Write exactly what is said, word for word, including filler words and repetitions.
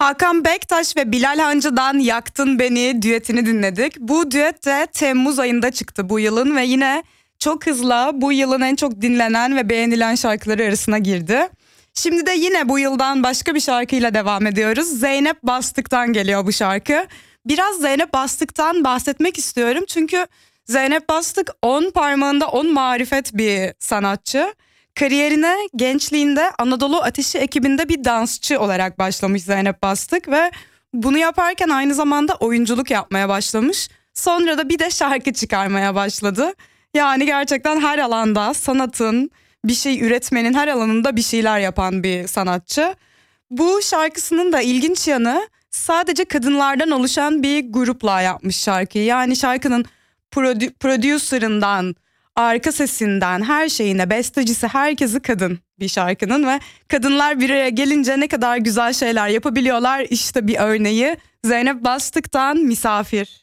Hakan Bektaş ve Bilal Hancı'dan Yaktın Beni düetini dinledik. Bu düet de Temmuz ayında çıktı bu yılın ve yine çok hızla bu yılın en çok dinlenen ve beğenilen şarkıları arasına girdi. Şimdi de yine bu yıldan başka bir şarkıyla devam ediyoruz. Zeynep Bastık'tan geliyor bu şarkı. Biraz Zeynep Bastık'tan bahsetmek istiyorum çünkü Zeynep Bastık on parmağında on marifet bir sanatçı. Kariyerine gençliğinde Anadolu Ateşi ekibinde bir dansçı olarak başlamış Zeynep Bastık ve bunu yaparken aynı zamanda oyunculuk yapmaya başlamış. Sonra da bir de şarkı çıkarmaya başladı. Yani gerçekten her alanda sanatın, bir şey üretmenin her alanında bir şeyler yapan bir sanatçı. Bu şarkısının da ilginç yanı sadece kadınlardan oluşan bir grupla yapmış şarkıyı. Yani şarkının prodü- prodüserından, arka sesinden, her şeyine, bestecisi, herkesi kadın bir şarkının ve kadınlar bir araya gelince ne kadar güzel şeyler yapabiliyorlar. İşte bir örneği Zeynep Bastık'tan Misafir.